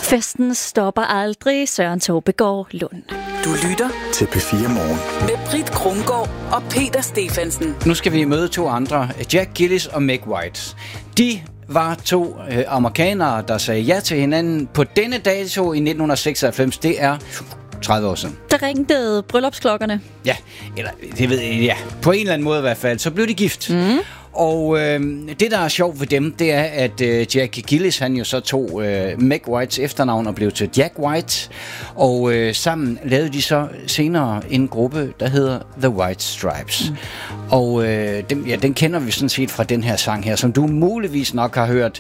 Festen stopper aldrig, Søren Tåbegaard Lund. Du lytter til P4 Morgen med Britt Krumgaard og Peter Stefansen. Nu skal vi møde to andre, Jack Gillis og Meg White. De var to amerikanere, der sagde ja til hinanden på denne dato i 1996. Det er 30 år siden. Der ringede bryllupsklokkerne. Ja, eller det ved jeg, ja. På en eller anden måde i hvert fald. Så blev de gift. Mm. Og det, der er sjovt ved dem, det er, at Jack Gillis, han jo så tog Meg Whites efternavn og blev til Jack White. Og sammen lavede de så senere en gruppe, der hedder The White Stripes. Mm. Og den kender vi sådan set fra den her sang her, som du muligvis nok har hørt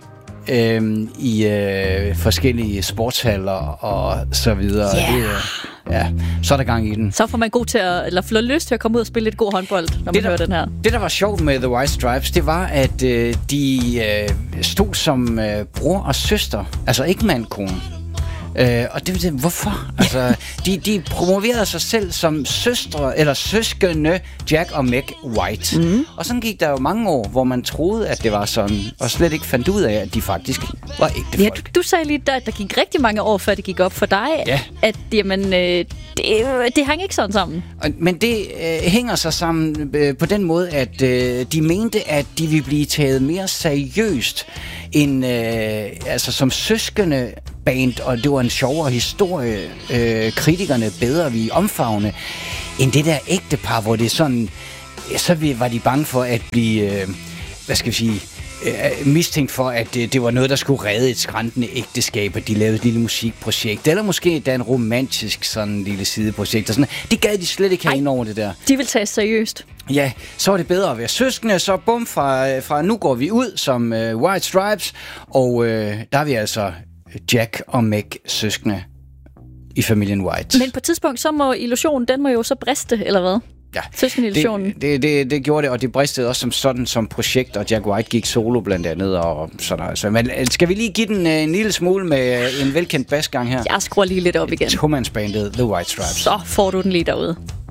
i forskellige sportshaller og så videre. Yeah. Så er der gang i den. Så får man får lyst til at komme ud og spille lidt god håndbold, når man hører den her. Det, der var sjovt med The White Stripes, det var, at de stod som bror og søster. Altså ikke mand og kone. Og det hvorfor? Altså, de promoverede sig selv som søstre eller søskende Jack og Meg White. Mm. Og sådan gik der jo mange år, hvor man troede, at det var sådan, og slet ikke fandt ud af, at de faktisk var ægte folk. Ja, du sagde lige, at der gik rigtig mange år, før det gik op for dig, at jamen, det hang ikke sådan sammen. Men det hænger sig sammen på den måde, at de mente, at de ville blive taget mere seriøst end altså som søskende band, og det var en sjovere historie, kritikerne bedre vi omfavne, end det der ægtepar, hvor det er sådan, så var de bange for at blive, mistænkt for, at det var noget, der skulle redde et skrantende ægteskab, at de lavede et lille musikprojekt, eller måske da en romantisk sådan lille sideprojekt, og sådan. Det gad de slet ikke have ind over det der. De vil tage seriøst. Ja, så er det bedre at være søskende, så bum fra nu går vi ud som White Stripes, og der er vi altså Jack og Meg søskende i familien White. Men på et tidspunkt, så må illusionen, den må jo så briste, eller hvad? Ja, søskendeillusionen. Det gjorde det, og det bristede også som projekt, og Jack White gik solo blandt andet, og sådan altså. Men skal vi lige give den en lille smule med en velkendt basgang her? Jeg skruer lige lidt op igen. Tomandsbandet The White Stripes. Så får du den lige derude.